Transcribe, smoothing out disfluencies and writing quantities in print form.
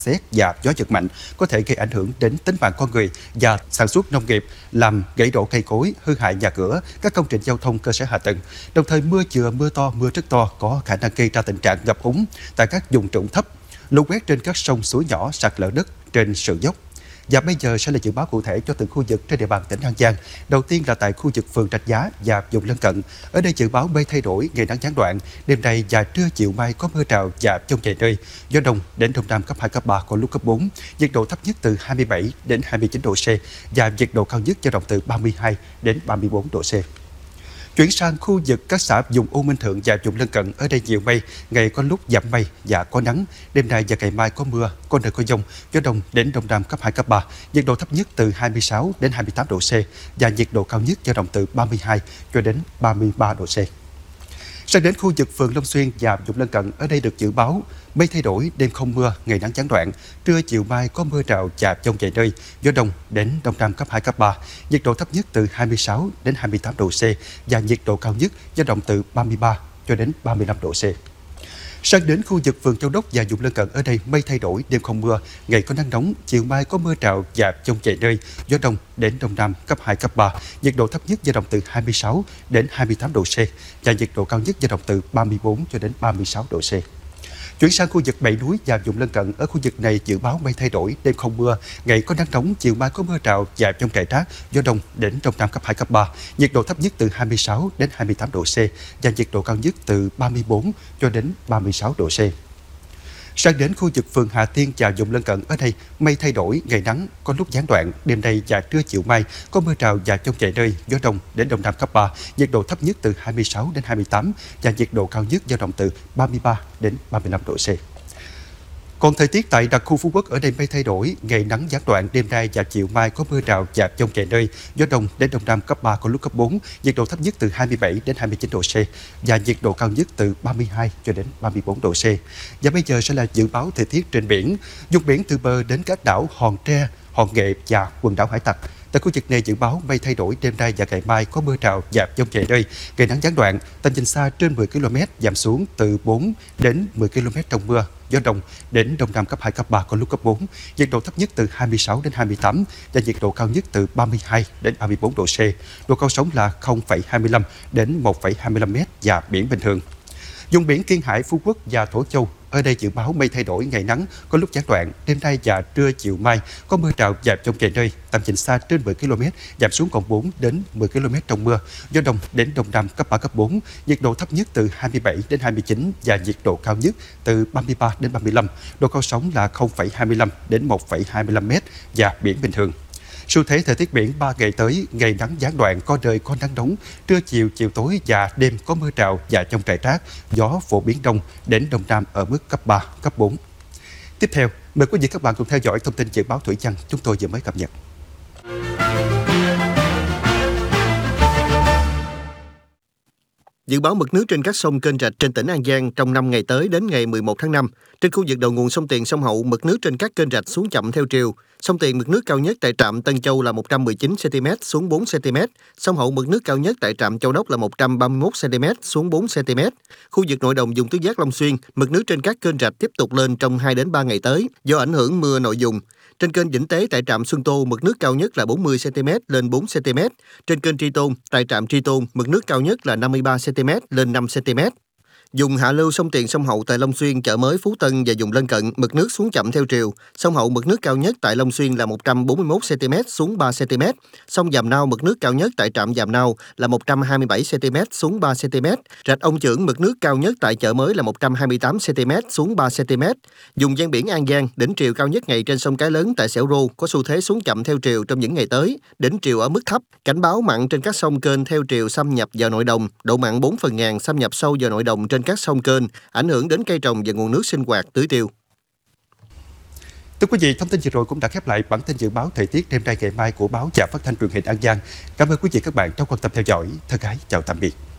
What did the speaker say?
sét và gió giật mạnh có thể gây ảnh hưởng đến tính mạng con người và sản xuất nông nghiệp, làm gãy đổ cây cối, hư hại nhà cửa, các công trình giao thông, cơ sở hạ tầng. Đồng thời mưa vừa, mưa to, mưa rất to có khả năng gây ra tình trạng ngập úng tại các vùng trũng thấp, lũ quét trên các sông suối nhỏ, sạt lở đất trên sườn dốc. Và bây giờ sẽ là dự báo cụ thể cho từng khu vực trên địa bàn tỉnh An Giang. Đầu tiên là tại khu vực phường Rạch Giá và vùng lân cận. Ở đây dự báo mây thay đổi, ngày nắng gián đoạn. Đêm nay và trưa chiều mai có mưa rào và dông vài nơi. Gió đông đến đông nam cấp 2, cấp 3, có lúc cấp 4. Nhiệt độ thấp nhất từ 27 đến 29 độ C và nhiệt độ cao nhất dao động từ 32 đến 34 độ C. Chuyển sang khu vực các xã vùng U Minh Thượng và vùng lân cận, ở đây nhiều mây, ngày có lúc giảm mây và có nắng. Đêm nay và ngày mai có mưa, có nơi có dông, gió đông đến đông nam cấp 2, cấp 3. Nhiệt độ thấp nhất từ 26 đến 28 độ C và nhiệt độ cao nhất dao động từ 32 cho đến 33 độ C. Sang đến khu vực phường Long Xuyên và vùng lân cận, ở đây được dự báo mây thay đổi, đêm không mưa, ngày nắng gián đoạn. Trưa chiều mai có mưa rào và dông vài nơi, gió đông đến đông nam cấp 2, cấp 3. Nhiệt độ thấp nhất từ 26 đến 28 độ C và nhiệt độ cao nhất dao động từ 33 cho đến 35 độ C. Sang đến khu vực phường Châu Đốc và vùng lân cận, ở đây mây thay đổi, đêm không mưa, ngày có nắng nóng, chiều mai có mưa rào và dông vài nơi, gió đông đến đông nam cấp 2, cấp 3, nhiệt độ thấp nhất dao động từ 26 đến 28 độ C và nhiệt độ cao nhất dao động từ 34 cho đến 36 độ C. Chuyển sang khu vực Bảy Núi và vùng lân cận, ở khu vực này dự báo mây thay đổi, đêm không mưa, ngày có nắng nóng, chiều mai có mưa rào và dông rải rác, gió đông đến đông nam cấp 2, cấp 3, nhiệt độ thấp nhất từ 26 đến 28 độ C và nhiệt độ cao nhất từ 34 cho đến 36 độ C. Sang đến khu vực phường Hà Tiên và vùng lân cận, ở đây mây thay đổi, ngày nắng, có lúc gián đoạn. Đêm nay và trưa chiều mai có mưa rào và dông vài nơi, gió đông đến đông nam cấp 3, nhiệt độ thấp nhất từ 26 đến 28 và nhiệt độ cao nhất dao động từ 33 đến 35 độ C. Còn thời tiết tại đặc khu Phú Quốc, ở đây mây thay đổi, ngày nắng gián đoạn. Đêm nay và chiều mai có mưa rào và dông vài nơi, gió đông đến đông nam cấp 3, có lúc cấp 4, nhiệt độ thấp nhất từ 27 đến 29 độ C và nhiệt độ cao nhất từ 32 cho đến 34 độ C. Và bây giờ sẽ là dự báo thời tiết trên biển. Vùng biển từ bờ đến các đảo Hòn Tre, Hòn Nghệ và quần đảo Hải Tặc. Tại khu vực này dự báo mây thay đổi, đêm nay và ngày mai có mưa rào và dông vài nơi, ngày nắng gián đoạn, tầm nhìn xa trên 10 km, giảm xuống từ 4 đến 10 km trong mưa, gió đông đến đông nam cấp 2, cấp 3, có lúc cấp 4, nhiệt độ thấp nhất từ 26 đến 28 và nhiệt độ cao nhất từ 32 đến 34 độ C. Độ cao sóng là 0,25 đến 1,25 m và biển bình thường. Vùng biển Kiên Hải, Phú Quốc và Thổ Châu, ở đây dự báo mây thay đổi, ngày nắng, có lúc gián đoạn. Đêm nay và trưa chiều mai có mưa rào và dông vài nơi, tầm nhìn xa trên 10 km, giảm xuống còn 4 đến 10 km trong mưa, gió đông đến đông nam cấp 3, cấp 4, nhiệt độ thấp nhất từ 27 đến 29 và nhiệt độ cao nhất từ 33 đến 35. Độ cao sóng là 0,25 đến 1,25 m và biển bình thường. Xu thế thời tiết biển 3 ngày tới, ngày nắng gián đoạn, có nơi có nắng nóng, trưa chiều, chiều tối và đêm có mưa rào và dông rải rác, gió phổ biến đông đến đông nam ở mức cấp 3, cấp 4. Tiếp theo, mời quý vị các bạn cùng theo dõi thông tin dự báo thủy văn chúng tôi vừa mới cập nhật. Dự báo mực nước trên các sông kênh rạch trên tỉnh An Giang trong 5 ngày tới đến ngày 11 tháng 5. Trên khu vực đầu nguồn sông Tiền, sông Hậu, mực nước trên các kênh rạch xuống chậm theo triều. Sông Tiền mực nước cao nhất tại trạm Tân Châu là 119 cm xuống 4 cm. Sông Hậu mực nước cao nhất tại trạm Châu Đốc là 131 cm xuống 4 cm. Khu vực nội đồng vùng tứ giác Long Xuyên, mực nước trên các kênh rạch tiếp tục lên trong 2 đến 3 ngày tới do ảnh hưởng mưa nội dùng. Trên kênh Vĩnh Tế tại trạm Xuân Tô, mực nước cao nhất là 40 cm lên 4 cm. Trên kênh Tri Tôn tại trạm Tri Tôn, mực nước cao nhất là 53 cm lên 5 cm. Dùng hạ lưu sông Tiền, sông Hậu tại Long Xuyên, Chợ Mới, Phú Tân và vùng lân cận, mực nước xuống chậm theo triều. Sông Hậu mực nước cao nhất tại Long Xuyên là 141 cm xuống 3 cm. Sông Giàm Nao mực nước cao nhất tại trạm Giàm Nao là 127 cm xuống 3 cm. Rạch Ông Chưởng mực nước cao nhất tại Chợ Mới là 128 cm xuống 3 cm. Vùng ven biển An Giang, đỉnh triều cao nhất ngày trên sông Cái Lớn tại Sẻo Rô có xu thế xuống chậm theo triều trong những ngày tới. Đỉnh triều ở mức thấp. Cảnh báo mặn trên các sông kênh theo triều xâm nhập vào nội đồng. Độ mặn 4/1000 xâm nhập sâu vào nội đồng trên các sông kênh, ảnh hưởng đến cây trồng và nguồn nước sinh hoạt tưới tiêu. Thưa quý vị, thông tin vừa rồi cũng đã khép lại bản tin dự báo thời tiết đêm nay ngày mai của báo Và Phát thanh Truyền hình An Giang. Cảm ơn quý vị các bạn đã quan tâm theo dõi. Thân ái chào tạm biệt.